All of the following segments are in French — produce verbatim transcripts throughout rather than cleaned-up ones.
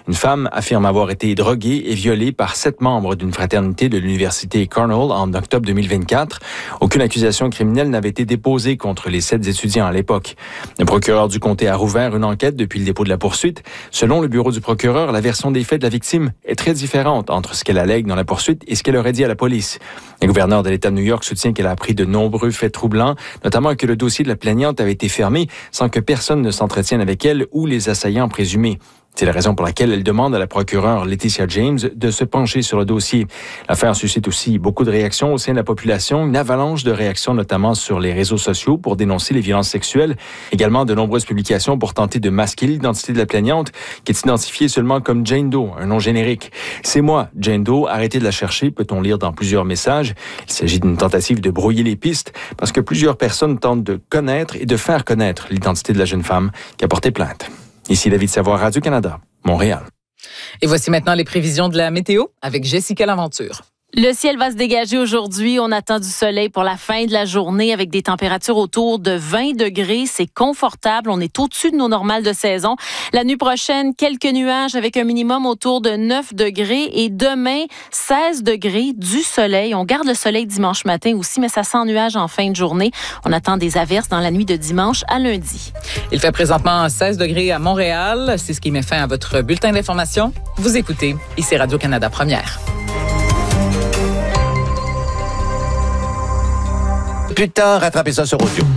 Une femme affirme avoir été droguée et violée par sept membres d'une fraternité de l'université Cornell en octobre deux mille vingt-quatre. Aucune accusation criminelle n'avait été déposée contre les sept étudiants à l'époque. Le procureur du comté a rouvert une enquête depuis le dépôt de la poursuite. Selon le bureau du procureur, la version des faits de la victime est très différente entre ce qu'elle allègue dans la poursuite et ce qu'elle aurait dit à la police. Le gouverneur de l'État de New York soutient qu'elle a appris de nombreux faits troublants, notamment que le dossier de la plaignante avait été fermé sans que personne ne s'entretienne avec elle ou les assaillants présumés. C'est la raison pour laquelle elle demande à la procureure Laetitia James de se pencher sur le dossier. L'affaire suscite aussi beaucoup de réactions au sein de la population, une avalanche de réactions notamment sur les réseaux sociaux pour dénoncer les violences sexuelles. Également de nombreuses publications pour tenter de masquer l'identité de la plaignante, qui est identifiée seulement comme Jane Doe, un nom générique. C'est moi, Jane Doe, arrêtez de la chercher, peut-on lire dans plusieurs messages. Il s'agit d'une tentative de brouiller les pistes parce que plusieurs personnes tentent de connaître et de faire connaître l'identité de la jeune femme qui a porté plainte. Ici David Savoie, Radio-Canada, Montréal. Et voici maintenant les prévisions de la météo avec Jessica Laventure. Le ciel va se dégager aujourd'hui. On attend du soleil pour la fin de la journée avec des températures autour de vingt degrés. C'est confortable. On est au-dessus de nos normales de saison. La nuit prochaine, quelques nuages avec un minimum autour de neuf degrés. Et demain, seize degrés, du soleil. On garde le soleil dimanche matin aussi, mais ça sent nuage en fin de journée. On attend des averses dans la nuit de dimanche à lundi. Il fait présentement seize degrés à Montréal. C'est ce qui met fin à votre bulletin d'information. Vous écoutez, ici Radio-Canada Première. Putain, rattrapez ça sur audio.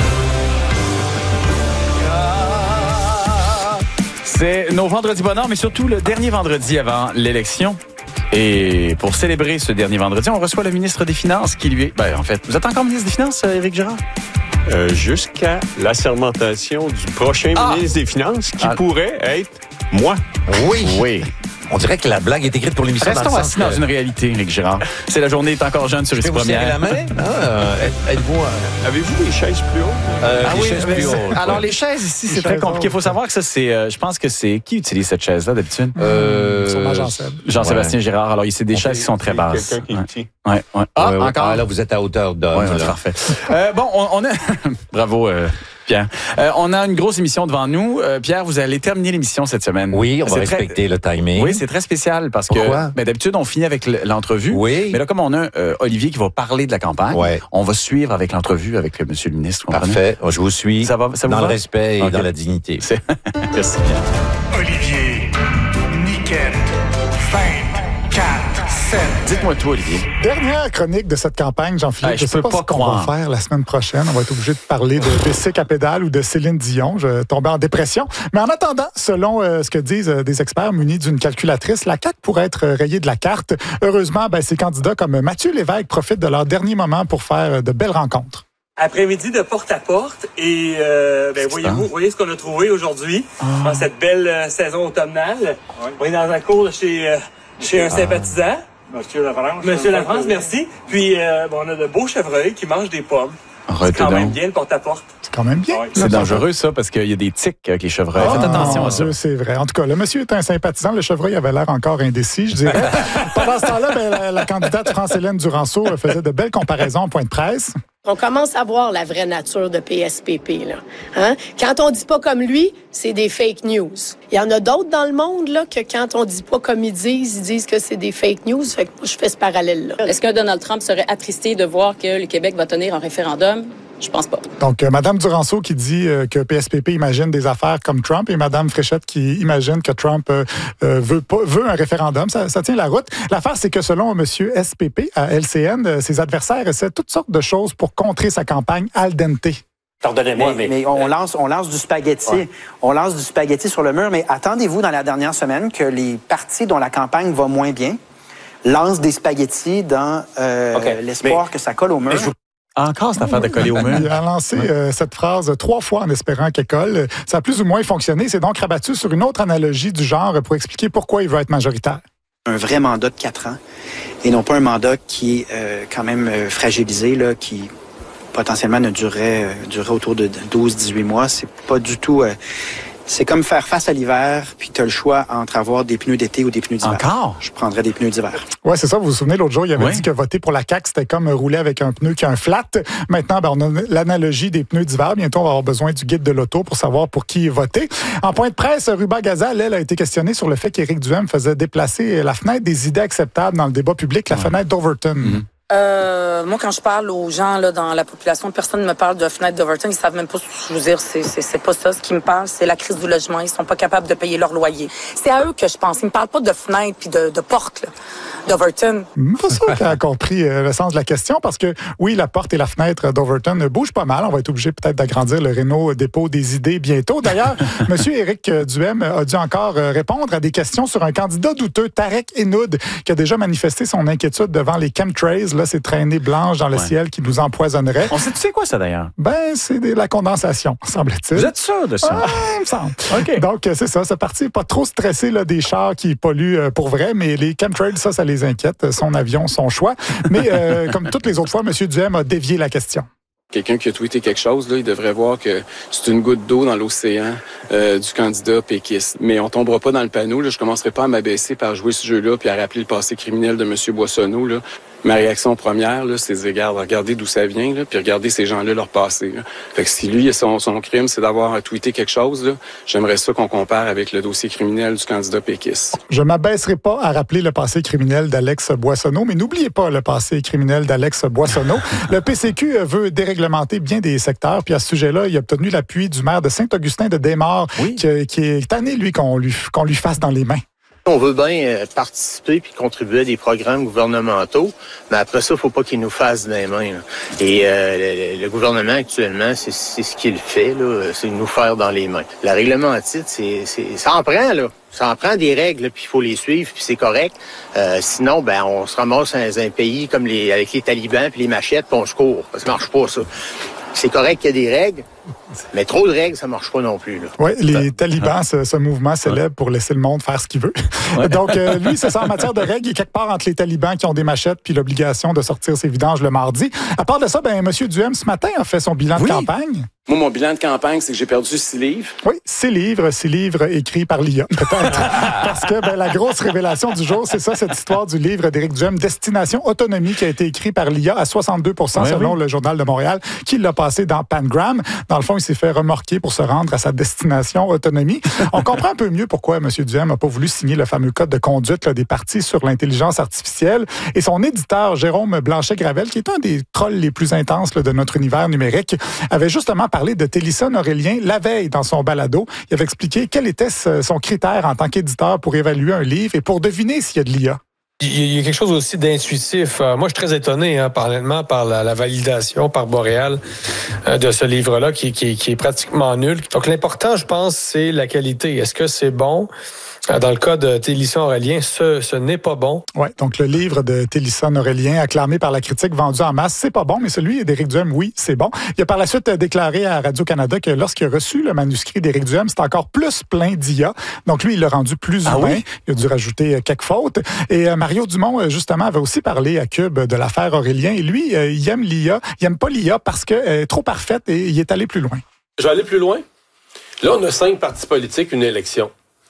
C'est nos vendredis bonheur, mais surtout le dernier vendredi avant l'élection. Et pour célébrer ce dernier vendredi, on reçoit le ministre des Finances qui lui est... Ben, en fait, vous êtes encore ministre des Finances, Éric Girard? Euh, jusqu'à l'assermentation du prochain ah. ministre des Finances, qui ah. pourrait être moi. Oui. Oui. On dirait que la blague est écrite pour l'émission. Restons assis dans une réalité, Éric Girard. C'est la journée est encore jeune sur Ici Première. La main? Ah, êtes-vous... Euh... Avez-vous des chaises plus hautes? Euh, ah des oui, chaises plus hautes. Alors, ouais. les chaises ici, c'est très compliqué. Il faut savoir que ça, c'est... Euh, je pense que c'est... Qui utilise cette chaise-là, d'habitude? Euh... Sûrement Jean-Seb. Jean-Sébastien ouais. Girard. Alors, c'est des chaises qui sont très basses. Quelqu'un qui est petit. Ouais, ouais. Ah, ouais, ouais. encore? Ah, là, vous êtes à hauteur d'homme. Ouais, ouais, parfait. euh, bon, on, on a... Bravo, euh... Pierre. Euh, on a une grosse émission devant nous. Euh, Pierre, vous allez terminer l'émission cette semaine. Oui, on va c'est respecter très... le timing. Oui, c'est très spécial parce Pourquoi? que ben, d'habitude, on finit avec l'entrevue. Oui. Mais là, comme on a euh, Olivier qui va parler de la campagne, ouais. on va suivre avec l'entrevue avec le monsieur le ministre. Parfait. Je vous suis ça va, ça vous dans va? le respect et okay. dans la dignité. Merci. Olivier, Niquette, vingt, quatre, sept. Dites-moi tout, Olivier. Dernière chronique de cette campagne, Jean-Philippe. Hey, je ne sais pas, pas ce qu'on croire. va faire la semaine prochaine. On va être obligé de parler de bicycle à pédale ou de Céline Dion. Je tombais en dépression. Mais en attendant, selon euh, ce que disent euh, des experts munis d'une calculatrice, la C A Q pourrait être rayée de la carte. Heureusement, ben, ces candidats comme Mathieu Lévesque profitent de leur dernier moment pour faire de belles rencontres. Après-midi de porte à porte et euh, ben voyez-vous, voyez ce qu'on a trouvé aujourd'hui oh. dans cette belle euh, saison automnale. Ouais. On est dans un cours chez euh, chez un ah. sympathisant. Monsieur Lafrance. Monsieur Lafrance, merci. Puis euh, bon, on a de beaux chevreuils qui mangent des pommes. C'est quand même bien le porte-à-porte. C'est quand même bien. Ouais. C'est dangereux, ça, parce qu'il y a des tiques avec les chevreuils. Oh, Faites attention à ça. C'est vrai. En tout cas, le monsieur est un sympathisant. Le chevreuil avait l'air encore indécis, je dirais. Pendant ce temps-là, ben, la, la candidate France-Hélène Duranceau faisait de belles comparaisons en point de presse. On commence à voir la vraie nature de P S P P. Là. Hein? Quand on dit pas comme lui, c'est des fake news. Il y en a d'autres dans le monde là, que quand on dit pas comme ils disent, ils disent que c'est des fake news. Fait que je fais ce parallèle-là. Est-ce que Donald Trump serait attristé de voir que le Québec va tenir un référendum? Je pense pas. Donc, euh, Mme Duranceau qui dit euh, que P S P P imagine des affaires comme Trump et Mme Fréchette qui imagine que Trump euh, euh, veut, pas, veut un référendum. Ça, ça tient la route. L'affaire, c'est que selon M. S P P à L C N, euh, ses adversaires essaient toutes sortes de choses pour contrer sa campagne al dente. Pardonnez-moi, mais, mais, mais on, lance, on lance du spaghetti. Ouais. On lance du spaghetti sur le mur, mais attendez-vous dans la dernière semaine que les partis dont la campagne va moins bien lancent des spaghettis dans euh, okay. l'espoir mais, que ça colle au mur. Encore cette affaire de coller au mur. Il a lancé euh, cette phrase trois fois en espérant qu'elle colle. Ça a plus ou moins fonctionné. C'est donc rabattu sur une autre analogie du genre pour expliquer pourquoi il veut être majoritaire. Un vrai mandat de quatre ans et non pas un mandat qui est euh, quand même euh, fragilisé, là, qui potentiellement ne durerait, euh, durerait autour de douze à dix-huit mois. C'est pas du tout euh, C'est comme faire face à l'hiver, puis tu as le choix entre avoir des pneus d'été ou des pneus d'hiver. Encore? Je prendrais des pneus d'hiver. Oui, c'est ça. Vous vous souvenez, l'autre jour, il avait oui. dit que voter pour la C A Q, c'était comme rouler avec un pneu qui a un flat. Maintenant, ben, on a l'analogie des pneus d'hiver. Bientôt, on va avoir besoin du guide de l'auto pour savoir pour qui voter. En point de presse, Ruba Gazal, elle, a été questionnée sur le fait qu'Éric Duhem faisait déplacer la fenêtre des idées acceptables dans le débat public, la ouais. fenêtre d'Overton. Mm-hmm. Euh, moi, quand je parle aux gens là, dans la population, personne ne me parle de fenêtre d'Overton. Ils savent même pas ce que je veux dire. C'est, c'est, c'est pas ça. Ce qui me parle, c'est la crise du logement. Ils sont pas capables de payer leur loyer. C'est à eux que je pense. Ils me parlent pas de fenêtre puis de, de porte là, d'Overton. Pas sûr qu'elle a compris euh, le sens de la question parce que, oui, la porte et la fenêtre d'Overton bougent pas mal. On va être obligé peut-être d'agrandir le Renault dépôt des idées bientôt. D'ailleurs, M. Éric Duhem a dû encore répondre à des questions sur un candidat douteux, Tarek Enoud, qui a déjà manifesté son inquiétude devant les chemtrails, là, ces traînées blanches dans le ouais. ciel qui nous empoisonneraient. On sait, tu sais quoi ça d'ailleurs? Ben, c'est de la condensation, semble-t-il. Vous êtes sûr de ça? Ouais, il me semble. Okay. Donc, c'est ça. Ce parti n'est pas trop stressé là, des chars qui polluent euh, pour vrai, mais les chemtrails, ça, ça les inquiète. Son avion, son choix. Mais euh, comme toutes les autres fois, M. Duhem a dévié la question. Quelqu'un qui a tweeté quelque chose, là, il devrait voir que c'est une goutte d'eau dans l'océan euh, du candidat péquiste. Mais on tombera pas dans le panneau. Là. Je commencerai pas à m'abaisser par jouer ce jeu-là puis à rappeler le passé criminel de M. Boissonneau. Là. Ma réaction première, là, c'est de regarder, regarder d'où ça vient, là, puis regarder ces gens-là leur passé. Là. Fait que si lui, son, son crime, c'est d'avoir tweeté quelque chose, là, j'aimerais ça qu'on compare avec le dossier criminel du candidat péquiste. Je m'abaisserai pas à rappeler le passé criminel d'Alex Boissonneau, mais n'oubliez pas le passé criminel d'Alex Boissonneau. Le P C Q veut déréglementer bien des secteurs, puis à ce sujet-là, il a obtenu l'appui du maire de Saint-Augustin-de-Desmaures, oui. qui, qui est tanné, lui, qu'on lui, qu'on lui fasse dans les mains. On veut bien participer puis contribuer à des programmes gouvernementaux, mais après ça, il ne faut pas qu'ils nous fassent dans les mains. Là. Et euh, le, le gouvernement, actuellement, c'est, c'est ce qu'il fait, là, c'est nous faire dans les mains. La réglementite, c'est, c'est, ça en prend, là. Ça en prend des règles, puis il faut les suivre, puis c'est correct. Euh, sinon, ben, on se ramasse dans un pays comme les, avec les talibans puis les machettes, puis on se court. Ça marche pas, ça. C'est correct qu'il y ait des règles, mais trop de règles, ça marche pas non plus. Oui, les talibans, ce, ce mouvement célèbre pour laisser le monde faire ce qu'il veut. Ouais. Donc, euh, lui, c'est ça, en matière de règles, il est quelque part entre les talibans qui ont des machettes puis l'obligation de sortir ses vidanges le mardi. À part de ça, ben, M. Duhem, ce matin, a fait son bilan oui. de campagne. Moi, mon bilan de campagne, c'est que j'ai perdu six livres. Oui, six livres, six livres écrits par l'I A, peut-être. Parce que ben, la grosse révélation du jour, c'est ça, cette histoire du livre d'Éric Duhem, Destination Autonomie, qui a été écrit par l'I A à soixante-deux pour cent, ouais, selon oui. le Journal de Montréal, qui l'a passé dans Pangram. Dans le fond, il s'est fait remorquer pour se rendre à sa destination autonomie. On comprend un peu mieux pourquoi M. Duhem n'a pas voulu signer le fameux code de conduite là, des partis sur l'intelligence artificielle. Et son éditeur, Jérôme Blanchet-Gravel, qui est un des trolls les plus intenses là, de notre univers numérique, avait justement parlé de Télisson Aurélien la veille dans son balado. Il avait expliqué quel était son critère en tant qu'éditeur pour évaluer un livre et pour deviner s'il y a de l'I A. Il y a quelque chose aussi d'intuitif. Moi, je suis très étonné, hein, parallèlement, par la, la validation par Boréal euh, de ce livre-là, qui, qui, qui est pratiquement nul. Donc, l'important, je pense, c'est la qualité. Est-ce que c'est bon? Dans le cas de Télisson Aurélien, ce, ce n'est pas bon. Oui, donc le livre de Télisson Aurélien, acclamé par la critique, vendu en masse, c'est pas bon, mais celui d'Éric Duhem, oui, c'est bon. Il a par la suite déclaré à Radio-Canada que lorsqu'il a reçu le manuscrit d'Éric Duhem, c'était encore plus plein d'I A. Donc lui, il l'a rendu plus ah humain. Oui? Il a dû rajouter quelques fautes. Et euh, Mario Dumont, justement, avait aussi parlé à Cube de l'affaire Aurélien. Et lui, euh, il aime l'I A. Il aime pas l'I A parce qu'elle est trop parfaite et il est allé plus loin. Je vais aller plus loin. Là, on a cinq partis politiques, une élection.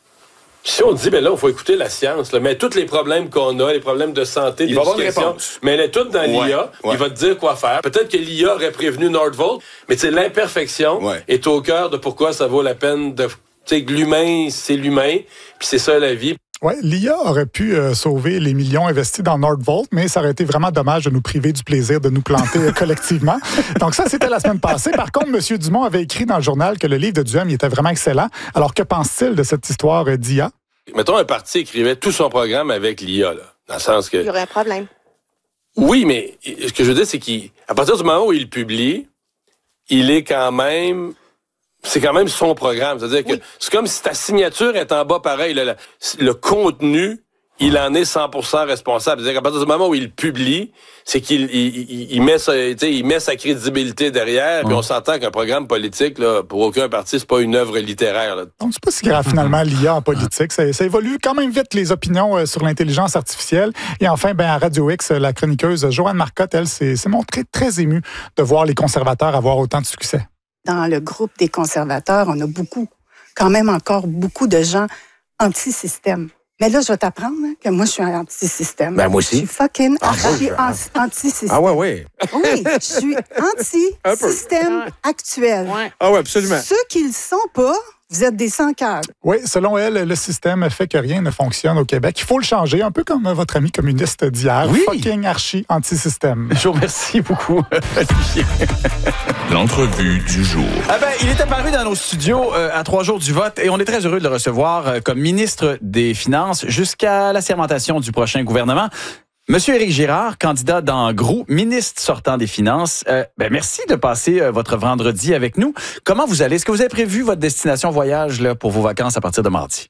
Si on dit, ben là, il faut écouter la science, là, mais tous les problèmes qu'on a, les problèmes de santé, il d'éducation, mais elle est toute dans ouais, l'I A, ouais. il va te dire quoi faire. Peut-être que l'I A aurait prévenu Nordvolt, mais l'imperfection ouais. est au cœur de pourquoi ça vaut la peine de... Tu sais, l'humain, c'est l'humain, puis c'est ça la vie. Oui, l'I A aurait pu euh, sauver les millions investis dans Nordvolt, mais ça aurait été vraiment dommage de nous priver du plaisir de nous planter euh, collectivement. Donc ça, c'était la semaine passée. Par contre, M. Dumont avait écrit dans le journal que le livre de Duhem il était vraiment excellent. Alors, que pense-t-il de cette histoire euh, d'I A? Mettons, un parti écrivait tout son programme avec l'I A, là, dans le sens que... Il y aurait un problème. Oui, mais ce que je veux dire, c'est qu'à partir du moment où il le publie, il est quand même... C'est quand même son programme. C'est-à-dire que oui. c'est comme si ta signature est en bas pareil. Là, le, le contenu, il en est cent pour cent responsable. C'est-à-dire qu'à partir du moment où il le publie, c'est qu'il il, il, il, met, sa, il met sa crédibilité derrière. Puis on s'entend qu'un programme politique, là, pour aucun parti, c'est pas une œuvre littéraire. Là. Donc, c'est pas si grave, finalement, l'I A en politique. Ça, ça évolue quand même vite, les opinions euh, sur l'intelligence artificielle. Et enfin, ben, à Radio X, la chroniqueuse Joanne Marcotte, elle, s'est montrée très émue de voir les conservateurs avoir autant de succès. Dans le groupe des conservateurs, on a beaucoup quand même encore beaucoup de gens anti-système. Mais là, je vais t'apprendre hein, que moi, je suis un anti-système. Ben, moi aussi. Je suis fucking ah, archi bon, je... anti-système. Ah ouais, ouais. Oui, je suis anti-système actuel. Ouais. Ah ouais, absolument. Ceux qui le sont pas, vous êtes des sans-cœurs. Oui, selon elle, le système fait que rien ne fonctionne au Québec. Il faut le changer, un peu comme votre ami communiste d'hier. Oui. Fucking archi anti-système. Je vous remercie beaucoup, Olivier. L'entrevue du jour. Ah ben, il est apparu dans nos studios euh, à trois jours du vote et on est très heureux de le recevoir euh, comme ministre des Finances jusqu'à la sermentation du prochain gouvernement. Monsieur Éric Girard, candidat dans Grou, ministre sortant des Finances, euh, ben merci de passer euh, votre vendredi avec nous. Comment vous allez? Est-ce que vous avez prévu votre destination voyage là, pour vos vacances à partir de mardi?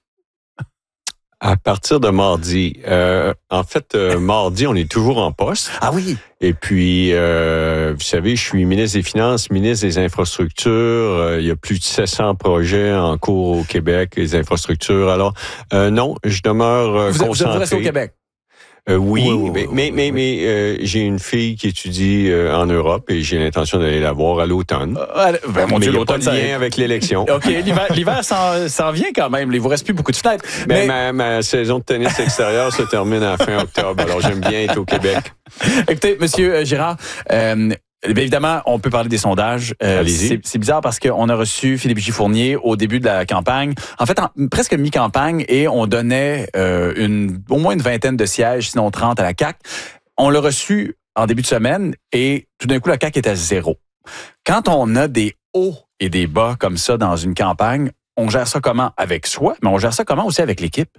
À partir de mardi. Euh, en fait, euh, mardi, on est toujours en poste. Ah oui? Et puis, euh, vous savez, je suis ministre des Finances, ministre des Infrastructures. Euh, il y a plus de sept cents projets en cours au Québec, les infrastructures. Alors, euh, non, je demeure euh, vous, concentré. Vous restez au Québec? Euh, oui, oui, oui, mais, oui, mais, oui, mais, oui. mais euh, j'ai une fille qui étudie euh, en Europe et j'ai l'intention d'aller la voir à l'automne. Euh, ben, mon mais Dieu, il n'y a pas de l'automne, lien ça... avec l'élection. OK, l'hiver, l'hiver s'en, s'en vient quand même. Il vous reste plus beaucoup de fenêtres. Mais, mais... Ma, ma saison de tennis extérieur se termine à fin octobre, alors j'aime bien être au Québec. Écoutez, Monsieur Girard, euh, bien évidemment, on peut parler des sondages. Euh, c'est, c'est bizarre parce qu'on a reçu Philippe J. Fournier au début de la campagne, en fait, en, presque mi-campagne, et on donnait euh, une, au moins une vingtaine de sièges, sinon trente à la C A Q. On l'a reçu en début de semaine et tout d'un coup, la C A Q est à zéro. Quand on a des hauts et des bas comme ça dans une campagne, on gère ça comment? Avec soi, mais on gère ça comment aussi avec l'équipe?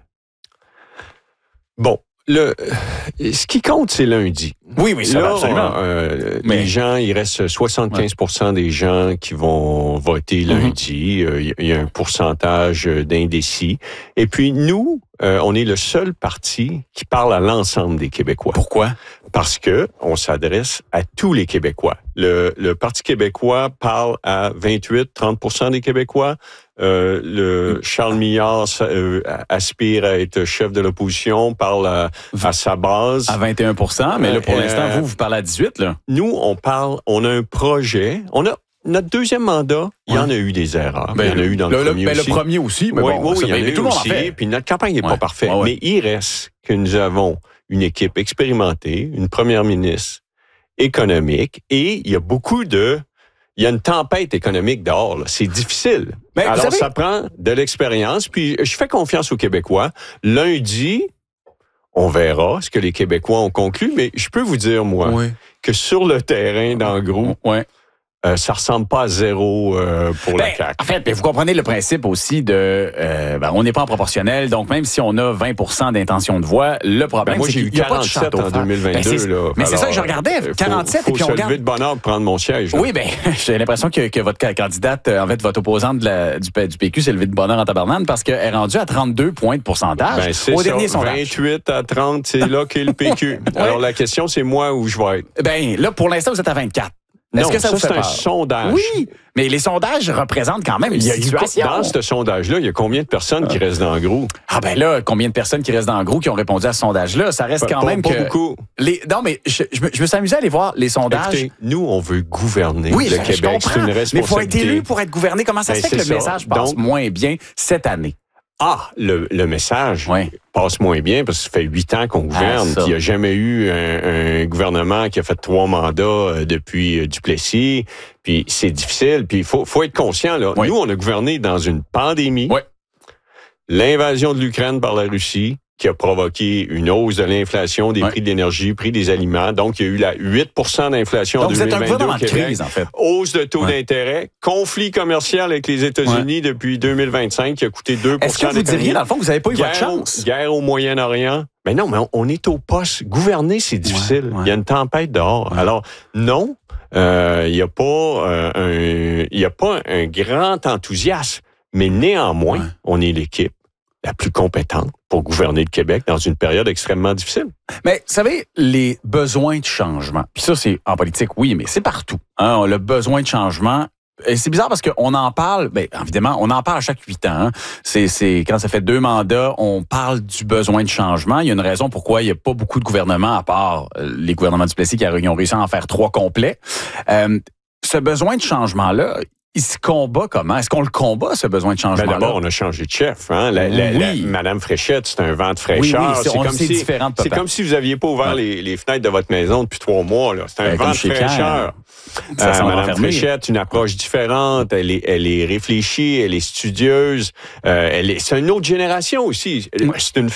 Bon. Le, ce qui compte, c'est lundi. Oui, oui, ça Là, va absolument. Euh, Mais... Les gens, il reste soixante-quinze pour cent ouais. des gens qui vont voter lundi. Mm-hmm. Il y a un pourcentage d'indécis. Et puis, nous, euh, on est le seul parti qui parle à l'ensemble des Québécois. Pourquoi? Parce que on s'adresse à tous les Québécois. Le, le Parti québécois parle à vingt-huit à trente pour cent des Québécois. Euh, le Charles Millard euh, aspire à être chef de l'opposition, parle à, à sa base. À vingt et un pour cent, mais là, pour euh, l'instant, vous, vous parlez à dix-huit, là. Nous, on parle, on a un projet. On a notre deuxième mandat, il y en a eu des erreurs. Ben, il y en a eu dans le, le premier ben, aussi. Le premier aussi, mais oui, bon, oui, ça, il y en a mais eu tout le monde aussi. en fait. Puis notre campagne n'est ouais. pas parfaite. Ouais, ouais. Mais il reste que nous avons une équipe expérimentée, une première ministre économique, et il y a beaucoup de... Il y a une tempête économique dehors. Là. C'est difficile. Mais Alors, savez... ça prend de l'expérience. Puis, je fais confiance aux Québécois. Lundi, on verra ce que les Québécois ont conclu. Mais je peux vous dire, moi, oui. que sur le terrain, dans le groupe, ouais. Euh, ça ressemble pas à zéro euh, pour ben, la C A Q. En fait, ben, vous comprenez le principe aussi de... Euh, ben, on n'est pas en proportionnel, donc même si on a vingt pour cent d'intention de voix, le problème, ben moi, c'est j'ai qu'il n'y a pas de quarante-sept en deux mille vingt-deux. Ben, c'est, là. mais Alors, c'est ça que je regardais, quarante-sept, faut, et puis on faut se regarde... lever de bonne heure pour prendre mon siège. Là. Oui, bien, j'ai l'impression que, que votre candidate, en fait, votre opposante de la, du, du P Q s'est levée de bonne heure en tabarnane parce qu'elle est rendue à trente-deux points de pourcentage ben, c'est au ça, dernier sondage. vingt-huit à trente, c'est là qu'est le P Q. ouais. Alors, la question, c'est moi où je vais être. Ben, là, pour l'instant, vous êtes à vingt-quatre. Non, Est-ce que ça, ça vous fait c'est peur? un sondage. Oui, mais les sondages représentent quand même une il y a, situation. Dans ce sondage-là, il y a combien de personnes qui restent dans le gros? Ah ben là, combien de personnes qui restent dans le gros qui ont répondu à ce sondage-là? Ça reste pas, quand pas, même pas que... beaucoup. Les... Non, mais je, je, me, je me suis amusé à aller voir les sondages. Écoutez, nous, on veut gouverner oui, le je, Québec. Je comprends, c'est une responsabilité. Mais il faut être élu pour être gouverné. Comment ça ben, se fait que le ça. message passe Donc, moins bien cette année? Ah, le, le message ouais. passe moins bien parce que ça fait huit ans qu'on gouverne. Ah, il n'y a jamais eu un, un gouvernement qui a fait trois mandats euh, depuis euh, Duplessis. Puis c'est difficile. Puis il faut, faut être conscient. Là. Oui. Nous, on a gouverné dans une pandémie. Oui. L'invasion de l'Ukraine par la Russie qui a provoqué une hausse de l'inflation, des oui. prix de l'énergie, prix des aliments. Donc, il y a eu la huit pour cent d'inflation Donc, en deux mille vingt-deux vous êtes un au Québec. Crise, en fait. Hausse de taux ouais. d'intérêt, conflit commercial avec les États-Unis ouais. depuis deux mille vingt-cinq qui a coûté deux pour cent. Est-ce que vous diriez, dans le fond, que vous n'avez pas eu guerre, votre chance? Guerre au Moyen-Orient. Mais non, mais on, on est au poste. Gouverner, c'est difficile. Ouais, ouais. Il y a une tempête dehors. Ouais. Alors, non, il euh, n'y a pas euh, un, il y a pas un grand enthousiasme. Mais néanmoins, ouais. on est l'équipe la plus compétente pour gouverner le Québec dans une période extrêmement difficile. Mais, vous savez, les besoins de changement, puis ça, c'est en politique, oui, mais c'est partout. Hein, le besoin de changement, et c'est bizarre parce qu'on en parle, bien, évidemment, on en parle à chaque huit ans. Hein. C'est, c'est, quand ça fait deux mandats, on parle du besoin de changement. Il y a une raison pourquoi il n'y a pas beaucoup de gouvernements, à part les gouvernements du Plessis qui ont réussi à en faire trois complets. Euh, ce besoin de changement-là, il se combat comment? Est-ce qu'on le combat, ce besoin de changement-là? Ben d'abord, on a changé de chef. Hein? La, la, oui. la, Madame Fréchette, c'est un vent de fraîcheur. Oui, oui, c'est, c'est, on, comme c'est si, différent de papa. c'est comme si vous n'aviez pas ouvert ouais. les, les fenêtres de votre maison depuis trois mois. Là. C'est un ben, vent de fraîcheur. Euh, Madame Fréchette, une approche différente. Elle est, elle est réfléchie, elle est studieuse. Euh, elle est, c'est une autre génération aussi. Ouais. C'est une